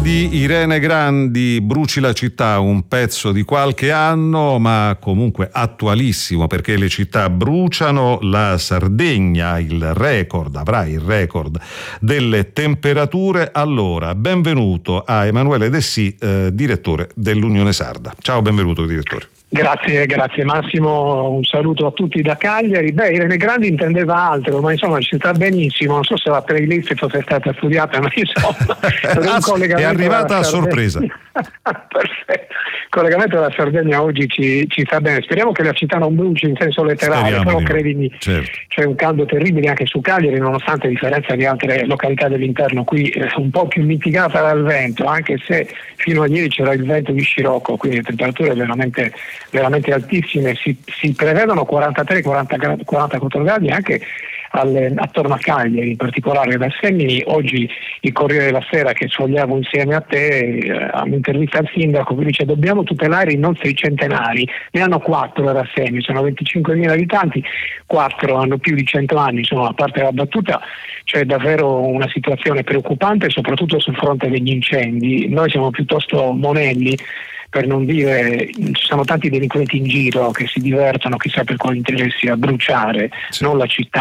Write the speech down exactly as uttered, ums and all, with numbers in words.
di Irene Grandi, Bruci la città, un pezzo di qualche anno ma comunque attualissimo, perché le città bruciano. La Sardegna il record, avrà il record delle temperature. Allora, benvenuto a Emanuele Dessì, eh, direttore dell'Unione Sarda. Ciao, benvenuto direttore. Grazie, grazie Massimo, un saluto a tutti da Cagliari. Beh, Irene Grandi intendeva altro, ma insomma ci sta benissimo, non so se la playlist fosse stata studiata, ma insomma è arrivata a sorpresa. Perfetto, il collegamento della Sardegna oggi ci, ci sta bene, speriamo che la città non bruci in senso letterale. Speriamo, però credimi, certo. C'è un caldo terribile anche su Cagliari, nonostante a differenza di altre località dell'interno qui è un po' più mitigata dal vento, anche se fino a ieri c'era il vento di scirocco, quindi le temperature veramente veramente altissime. Si, si prevedono quarantatré quarantaquattro gradi anche alle, attorno a Cagliari, in particolare da Semini. Oggi il Corriere della Sera, che sfogliavo insieme a te, eh, un'intervista al sindaco che dice: dobbiamo tutelare i nostri centenari, ne hanno quattro da Semini, sono venticinquemila abitanti, quattro hanno più di cento anni. Insomma, a parte la battuta, c'è davvero una situazione preoccupante, soprattutto sul fronte degli incendi. Noi siamo piuttosto monelli, per non dire, ci sono tanti delinquenti in giro che si divertono chissà per quali interessi a bruciare, sì, non la città